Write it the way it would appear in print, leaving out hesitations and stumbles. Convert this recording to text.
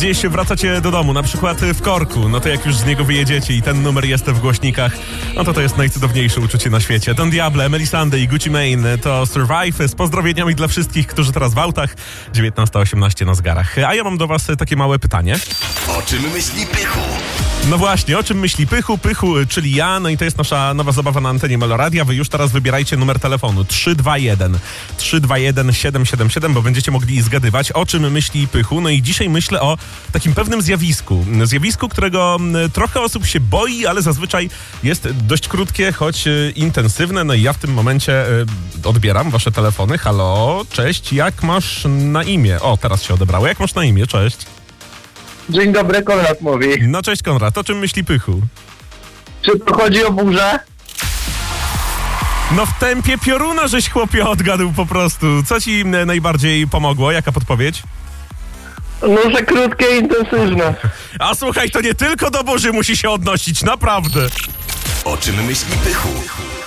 gdzieś wracacie do domu, na przykład w korku, no to jak już z niego wyjedziecie i ten numer jest w głośnikach, no to jest najcudowniejsze uczucie na świecie. Don Diable, Melisande i Gucci Mane to Survive z pozdrowieniami dla wszystkich, którzy teraz w autach. 19:18 na zegarach. A ja mam do was takie małe pytanie. O czym myśli Pychu? No właśnie, o czym myśli Pychu? Pychu, czyli ja, no i to jest nasza nowa zabawa na antenie Meloradia. Wy już teraz wybierajcie numer telefonu 321 777, bo będziecie mogli zgadywać, o czym myśli Pychu. No i dzisiaj myślę o takim pewnym zjawisku, którego trochę osób się boi, ale zazwyczaj jest dość krótkie, choć intensywne. No i ja w tym momencie odbieram wasze telefony. Halo, cześć, jak masz na imię? O, teraz się odebrało. Jak masz na imię? Cześć. Dzień dobry, Konrad mówi. No cześć Konrad, o czym myśli Pychu? Czy to chodzi o burzę? No w tempie pioruna żeś chłopie odgadł po prostu. Co ci najbardziej pomogło? Jaka podpowiedź? No, że krótkie i intensywne. A słuchaj, to nie tylko do burzy musi się odnosić, naprawdę. O czym myśli Pychu?